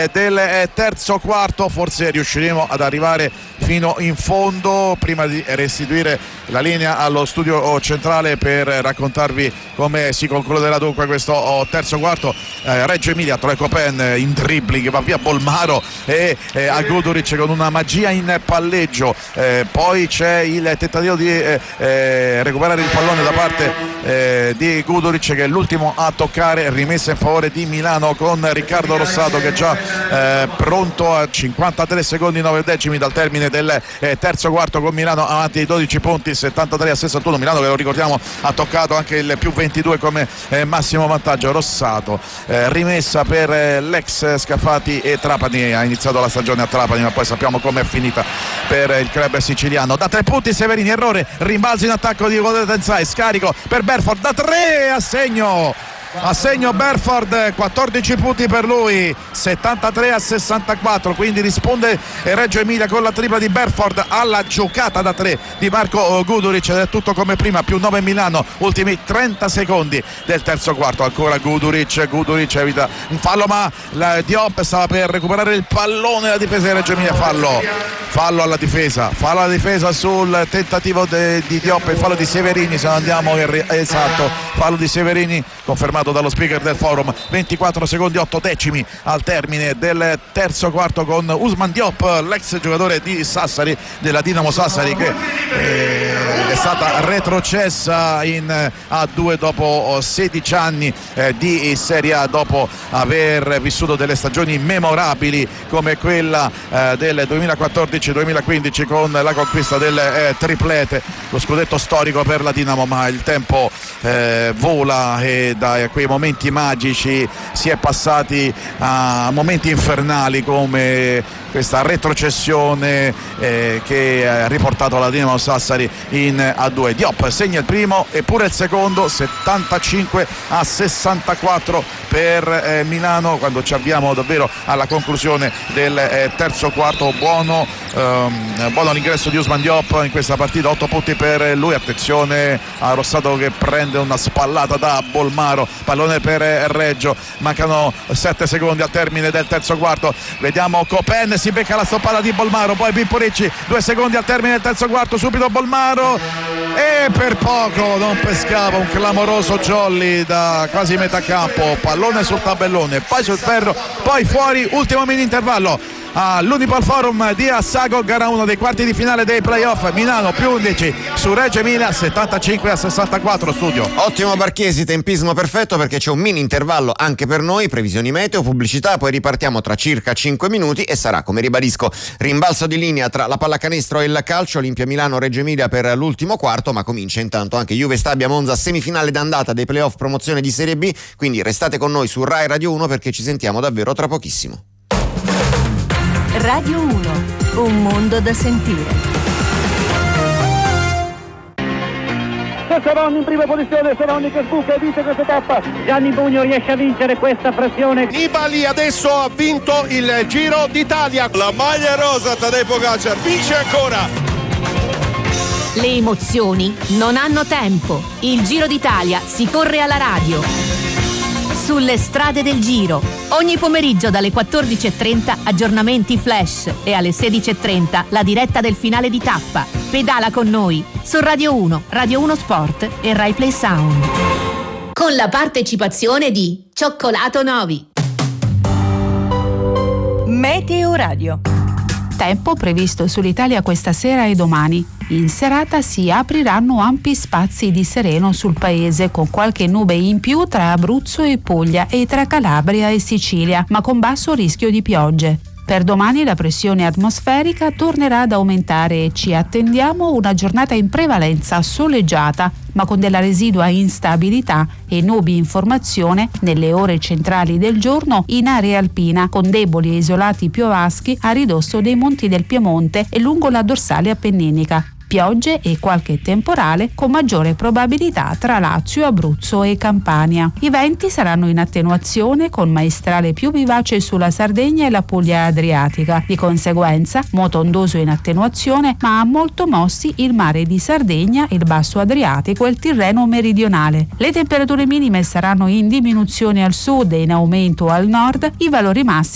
del terzo quarto. Forse riusciremo ad arrivare fino in fondo prima di restituire la linea allo studio centrale per raccontarvi come si concluderà dunque questo terzo quarto. Reggio Emilia, Troy Copen in dribbling, va via Bolmaro e a Guduric con una magia in palleggio, poi c'è il tentativo di recuperare il pallone da parte di Guduric, che è l'ultimo a toccare, rimessa in favore di Milano con Riccardo Rossato che è già pronto a 53 secondi 9 decimi dal termine del terzo quarto, con Milano avanti di 12 punti, 73-61. Milano, che lo ricordiamo, ha toccato anche il più 22 come massimo vantaggio. Rossato, rimessa per l'ex Scafati e Trapani, ha iniziato la stagione a Trapani ma poi sappiamo com'è finita per il club siciliano. Da 3 punti Severini, errore, rimbalzo in attacco di Tensai, scarico per Berford da 3, a segno Berford, 14 punti per lui, 73-64, quindi risponde Reggio Emilia con la tripla di Berford alla giocata da 3 di Marco Guduric, ed è tutto come prima, più 9 Milano, ultimi 30 secondi del terzo quarto. Ancora Guduric evita un fallo, ma Diop stava per recuperare il pallone, la difesa di Reggio Emilia, fallo alla difesa sul tentativo di Diop, il fallo di Severini, se non andiamo esatto, fallo di Severini confermato dallo speaker del forum. 24 secondi 8 decimi al termine del terzo quarto, con Usman Diop, l'ex giocatore di Sassari, della Dinamo Sassari, che è stata retrocessa in A2 dopo 16 anni di Serie A, dopo aver vissuto delle stagioni memorabili come quella del 2014-2015 con la conquista del triplete, lo scudetto storico per la Dinamo. Ma il tempo vola e da quei momenti magici si è passati a momenti infernali come questa retrocessione che ha riportato la Dinamo Sassari in A2. Diop segna il primo e pure il secondo, 75-64 per Milano, quando ci avviamo davvero alla conclusione del terzo quarto. Buono l'ingresso di Usman Diop in questa partita, 8 punti per lui. Attenzione a Rossato che prende una spallata da Bolmaro, pallone per Reggio, mancano 7 secondi al termine del terzo quarto. Vediamo Copen, si becca la stoppata di Bolmaro, poi Pippo Ricci, 2 secondi al termine del terzo quarto, subito Bolmaro e per poco non pescava un clamoroso jolly da quasi metà campo, pallone sul tabellone, poi sul ferro, poi fuori, ultimo mini intervallo all'Unipol Forum di Assago, gara 1 dei quarti di finale dei playoff. Milano più 11 su Reggio Emilia, 75-64. Studio ottimo Barchesi, tempismo perfetto, perché c'è un mini intervallo anche per noi, previsioni meteo, pubblicità, poi ripartiamo tra circa 5 minuti e sarà, come ribadisco, rimbalzo di linea tra la pallacanestro e il calcio, Olimpia Milano Reggio Emilia per l'ultimo quarto, ma comincia intanto anche Juve Stabia Monza, semifinale d'andata dei playoff promozione di Serie B, quindi restate con noi su Rai Radio 1 perché ci sentiamo davvero tra pochissimo. Radio 1, un mondo da sentire. Seroni in prima posizione, Seroni che sbuca e vince questa tappa. Gianni Bugno riesce a vincere questa pressione. Nibali adesso ha vinto il Giro d'Italia. La maglia rosa, Tadej Pogačar vince ancora. Le emozioni non hanno tempo. Il Giro d'Italia si corre alla radio. Sulle strade del Giro, ogni pomeriggio dalle 14:30 aggiornamenti flash e alle 16:30 la diretta del finale di tappa. Pedala con noi su Radio 1, Radio 1 Sport e Rai Play Sound. Con la partecipazione di Cioccolato Novi. Meteo Radio. Tempo previsto sull'Italia questa sera e domani. In serata si apriranno ampi spazi di sereno sul paese, con qualche nube in più tra Abruzzo e Puglia e tra Calabria e Sicilia, ma con basso rischio di piogge. Per domani la pressione atmosferica tornerà ad aumentare e ci attendiamo una giornata in prevalenza soleggiata, ma con della residua instabilità e nubi in formazione nelle ore centrali del giorno in area alpina, con deboli e isolati piovaschi a ridosso dei monti del Piemonte e lungo la dorsale appenninica. Piogge e qualche temporale con maggiore probabilità tra Lazio, Abruzzo e Campania. I venti saranno in attenuazione con maestrale più vivace sulla Sardegna e la Puglia adriatica. Di conseguenza, moto ondoso in attenuazione, ma molto mossi il mare di Sardegna, il basso Adriatico e il Tirreno meridionale. Le temperature minime saranno in diminuzione al sud e in aumento al nord, i valori massimi